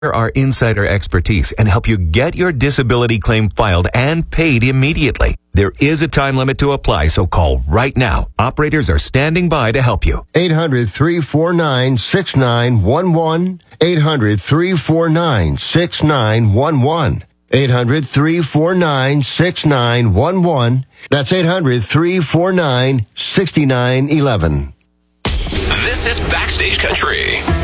our insider expertise and help you get your disability claim filed and paid immediately. There is a time limit to apply, so call right now. Operators are standing by to help you. 800-349-6911. 800-349-6911. 800-349-6911. That's 800-349-6911. This is Backstage Country.